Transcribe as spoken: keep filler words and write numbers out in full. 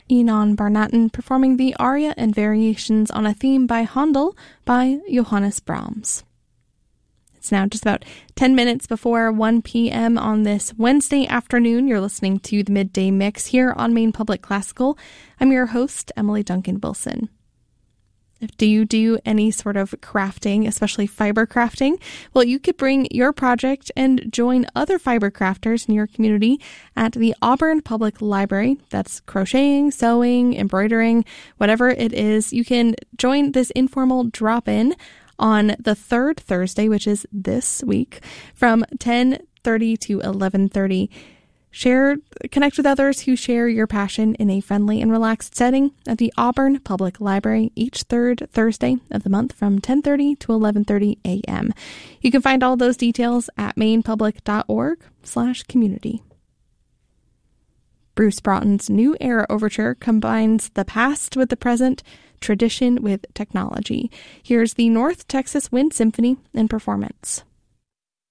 Enon Barnatten performing the aria and variations on a theme by Handel by Johannes Brahms. It's now just about ten minutes before one p.m. on this Wednesday afternoon. You're listening to the Midday Mix here on Maine Public Classical. I'm your host, Emily Duncan Wilson. Do you do any sort of crafting, especially fiber crafting? Well, you could bring your project and join other fiber crafters in your community at the Auburn Public Library. That's crocheting, sewing, embroidering, whatever it is. You can join this informal drop-in on the third Thursday, which is this week, from ten thirty to eleven thirty. Share, connect with others who share your passion in a friendly and relaxed setting at the Auburn Public Library each third Thursday of the month from ten thirty to eleven thirty a.m. You can find all those details at mainepublic.org slash community. Bruce Broughton's New Era Overture combines the past with the present, tradition with technology. Here's the North Texas Wind Symphony in performance.